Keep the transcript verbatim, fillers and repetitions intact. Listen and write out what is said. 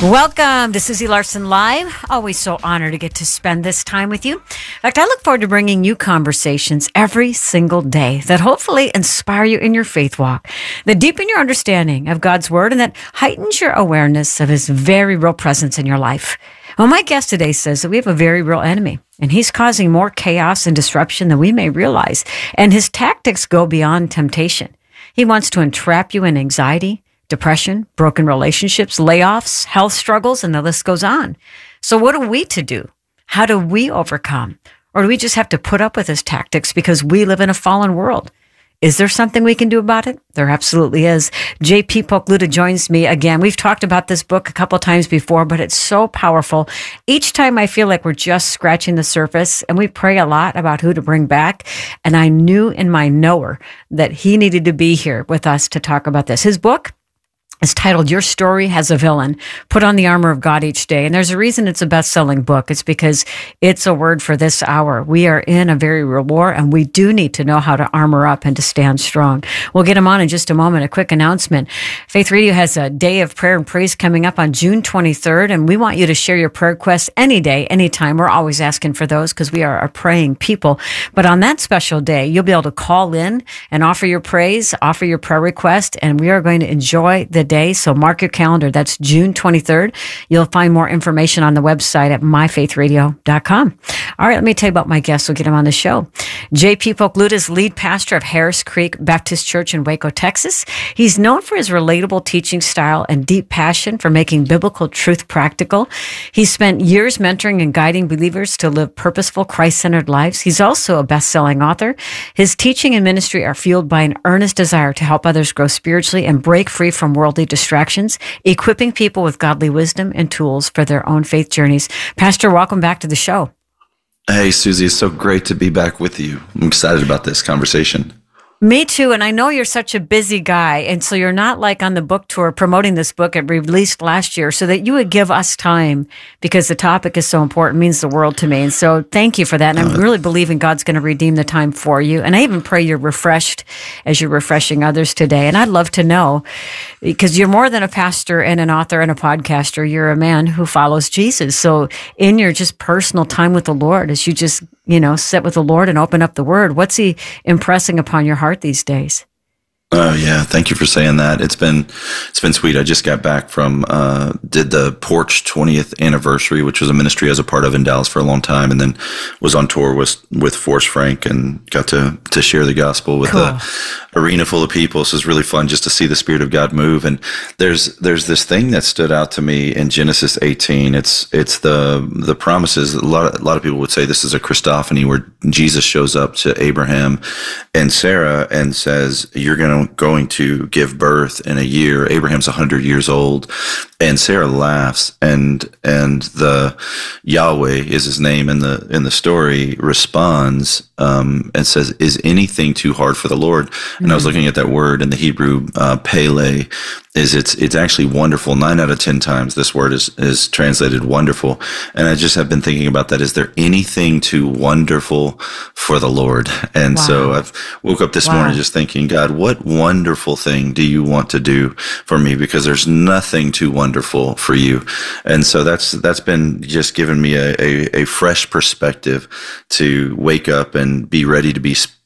Welcome to Susie Larson Live. Always so honored to get to spend this time with you. In fact, I look forward to bringing you conversations every single day that hopefully inspire you in your faith walk, that deepen your understanding of God's Word, and that heightens your awareness of His very real presence in your life. Well, my guest today says that we have a very real enemy, and he's causing more chaos and disruption than we may realize, and his tactics go beyond temptation. He wants to entrap you in anxiety, depression, broken relationships, layoffs, health struggles, and the list goes on. So what are we to do? How do we overcome? Or do we just have to put up with his tactics because we live in a fallen world? Is there something we can do about it? There absolutely is. J P Pokluda joins me again. We've talked about this book a couple times before, but it's so powerful. Each time I feel like we're just scratching the surface, and we pray a lot about who to bring back. And I knew in my knower that he needed to be here with us to talk about this. His book is titled Your Story Has a Villain. Put on the armor of God each day. And there's a reason it's a best-selling book. It's because it's a word for this hour. We are in a very real war, and we do need to know how to armor up and to stand strong. We'll get him on in just a moment. A quick announcement. Faith Radio has a day of prayer and praise coming up on June twenty-third, and we want you to share your prayer requests any day, anytime. We're always asking for those because we are a praying people. But on that special day, you'll be able to call in and offer your praise, offer your prayer request, and we are going to enjoy the day. So mark your calendar. That's June twenty-third. You'll find more information on the website at my faith radio dot com. All right, let me tell you about my guest. We'll get him on the show. J P Pokluda is lead pastor of Harris Creek Baptist Church in Waco, Texas. He's known for his relatable teaching style and deep passion for making biblical truth practical. He's spent years mentoring and guiding believers to live purposeful, Christ-centered lives. He's also a best-selling author. His teaching and ministry are fueled by an earnest desire to help others grow spiritually and break free from worldly distractions, equipping people with godly wisdom and tools for their own faith journeys. Pastor, welcome back to the show. Hey, Susie, it's so great to be back with you. I'm excited about this conversation. Me too, and I know you're such a busy guy, and so you're not like on the book tour promoting this book it released last year, so that you would give us time, because the topic is so important, means the world to me, and so thank you for that, and I'm really believing God's going to redeem the time for you, and I even pray you're refreshed as you're refreshing others today, and I'd love to know, because you're more than a pastor and an author and a podcaster, you're a man who follows Jesus, so in your just personal time with the Lord, as you just, you know, sit with the Lord and open up the Word, what's He impressing upon your heart these days? Oh yeah, thank you for saying that. It's been it's been sweet. I just got back from uh did the Porch twentieth anniversary, which was a ministry I was a part of in Dallas for a long time, and then was on tour with with Force Frank and got to to share the gospel with cool. a arena full of people. So it's really fun just to see the Spirit of God move. And there's there's this thing that stood out to me in Genesis eighteen. It's it's the the promises. A lot of, a lot of people would say this is a Christophany, where Jesus shows up to Abraham and Sarah and says, "You're going to going to give birth in a year." Abraham's a hundred years old, and Sarah laughs, and and the Yahweh is his name in the in the story responds um, and says, "Is anything too hard for the Lord?" Mm-hmm. And I was looking at that word in the Hebrew, uh, Pele, is it's it's actually wonderful. Nine out of ten times this word is is translated wonderful, and I just have been thinking about that. Is there anything too wonderful for the Lord? And wow. so I've woke up this wow. morning just thinking, God, what wonderful thing do you want to do for me? Because there's nothing too wonderful for you. And so that's that's been just giving me a, a, a fresh perspective to wake up and be ready to be